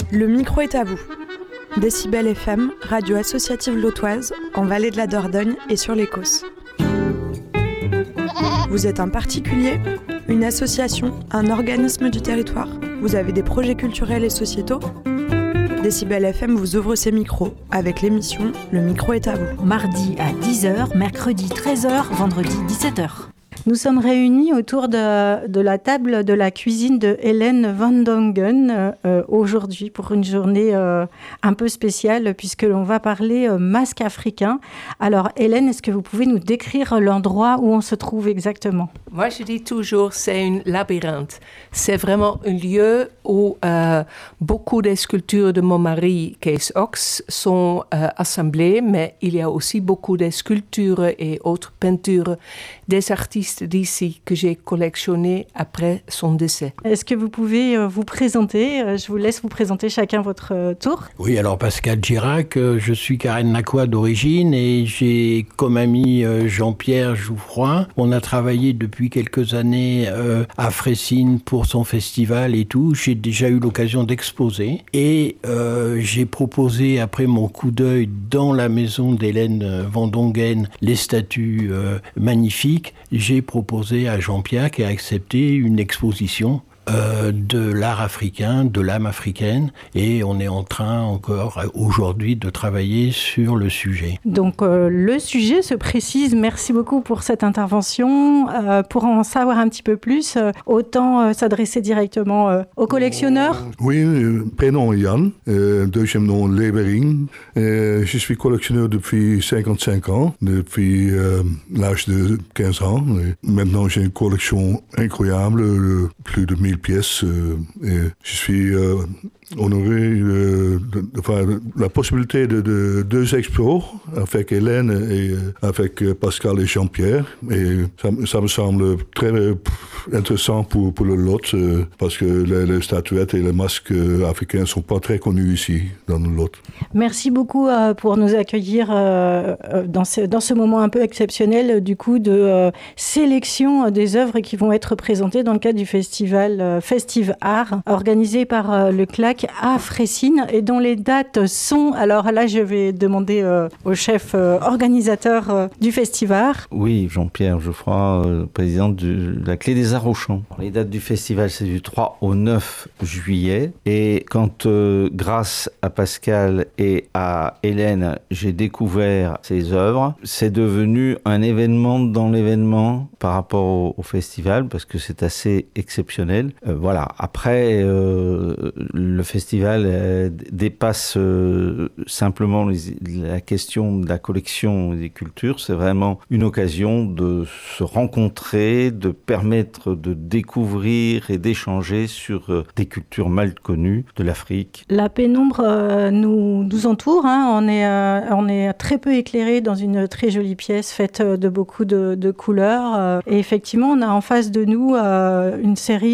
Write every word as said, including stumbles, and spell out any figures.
Le micro est à vous. Décibel F M, radio associative lotoise, en Vallée de la Dordogne et sur l'Écosse. Vous êtes un particulier, une association, un organisme du territoire. Vous avez des projets culturels et sociétaux. Décibel F M vous ouvre ses micros avec l'émission Le micro est à vous. Mardi à dix heures, mercredi treize heures, vendredi dix-sept heures. Nous sommes réunis autour de, de la table de la cuisine de Hélène Van Dongen euh, aujourd'hui pour une journée euh, un peu spéciale puisque l'on va parler euh, masque africain. Alors Hélène, est-ce que vous pouvez nous décrire l'endroit où on se trouve exactement ? Moi, je dis toujours, c'est un labyrinthe. C'est vraiment un lieu où euh, beaucoup des sculptures de mon mari, Kees Ox, sont euh, assemblées, mais il y a aussi beaucoup de sculptures et autres peintures des artistes d'ici que j'ai collectionnées après son décès. Est-ce que vous pouvez euh, vous présenter ? Je vous laisse vous présenter chacun votre euh, tour. Oui, alors Pascal Girac, euh, je suis Karen Nakoua d'origine et j'ai comme ami euh, Jean-Pierre Jouffroy. On a travaillé depuis quelques années euh, à Fressines pour son festival et tout. J'ai déjà eu l'occasion d'exposer et euh, j'ai proposé, après mon coup d'œil dans la maison d'Hélène Van Dongen, les statues euh, magnifiques, j'ai proposé à Jean-Pierre qui a accepté une exposition Euh, de l'art africain, de l'âme africaine, et on est en train encore aujourd'hui de travailler sur le sujet. Donc euh, le sujet se précise, merci beaucoup pour cette intervention. Euh, pour en savoir un petit peu plus, euh, autant euh, s'adresser directement euh, aux collectionneurs. Oui, euh, prénom Yann, euh, deuxième nom Levering. Euh, je suis collectionneur depuis cinquante-cinq ans, depuis euh, l'âge de quinze ans. Et maintenant j'ai une collection incroyable, euh, plus de mille pièces. Euh, et je suis euh, honoré euh, de, de faire la possibilité de, de deux expos avec Hélène et euh, avec Pascal et Jean-Pierre. Et ça, ça me semble très euh, intéressant pour, pour le lot euh, parce que les, les statuettes et les masques africains ne sont pas très connus ici dans le lot. Merci beaucoup euh, pour nous accueillir euh, dans, ce, dans ce moment un peu exceptionnel du coup de euh, sélection des œuvres qui vont être présentées dans le cadre du festival euh, Festive Art organisé par euh, le C L A C à Fressines et dont les dates sont... Alors là, je vais demander euh, au chef euh, organisateur euh, du festival. Oui, Jean-Pierre Geoffroy, euh, président de la Clé des Arts au Champ. Les dates du festival, c'est du trois au neuf juillet. Et quand, euh, grâce à Pascal et à Hélène, j'ai découvert ces œuvres, c'est devenu un événement dans l'événement par rapport au, au festival, parce que c'est assez exceptionnel. Euh, voilà. Après, euh, le festival euh, dépasse euh, simplement les, la question de la collection des cultures. C'est vraiment une occasion de se rencontrer, de permettre de découvrir et d'échanger sur euh, des cultures mal connues de l'Afrique. La pénombre euh, nous, nous entoure. Hein. On est, euh, on est très peu éclairé dans une très jolie pièce faite de beaucoup de, de couleurs. Euh, et effectivement, on a en face de nous euh, une série